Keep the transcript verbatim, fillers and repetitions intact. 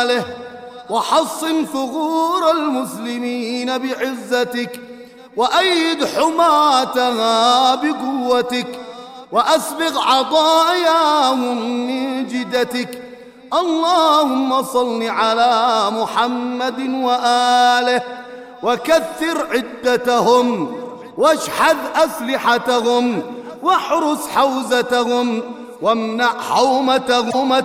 وآله، وحصن ثغور المسلمين بعزتك، وأيد حماتها بقوتك، وأسبغ عطاياهم من جدتك. اللهم صل على محمد وآله، وكثر عدتهم، واشحذ أسلحتهم، واحرس حوزتهم، وامنع حومتهم